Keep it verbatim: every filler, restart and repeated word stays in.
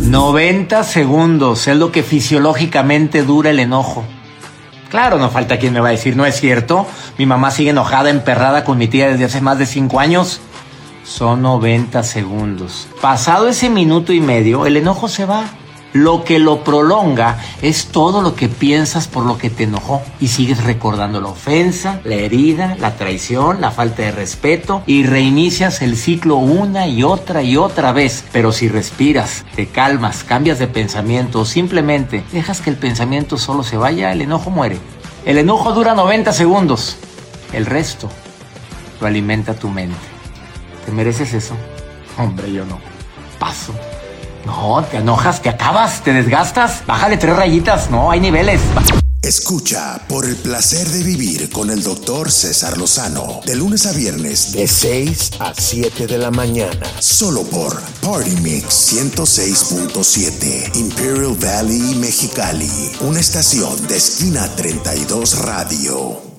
noventa segundos es lo que fisiológicamente dura el enojo. Claro, no falta quien me va a decir, ¿no es cierto? Mi mamá sigue enojada, emperrada con mi tía desde hace más de cinco años. Son noventa segundos. Pasado ese minuto y medio, el enojo se va. Lo que lo prolonga es todo lo que piensas por lo que te enojó. Y sigues recordando la ofensa, la herida, la traición, la falta de respeto. Y reinicias el ciclo una y otra y otra vez. Pero si respiras, te calmas, cambias de pensamiento o simplemente dejas que el pensamiento solo se vaya, el enojo muere. El enojo dura noventa segundos. El resto lo alimenta tu mente. ¿Te mereces eso? Hombre, yo no. Paso. No, te enojas, te acabas, te desgastas. Bájale tres rayitas, no, hay niveles. Escucha Por el Placer de Vivir con el doctor César Lozano. De lunes a viernes, de seis a siete de la mañana. Solo por Party Mix ciento seis punto siete. Imperial Valley, Mexicali. Una estación de Esquina treinta y dos Radio.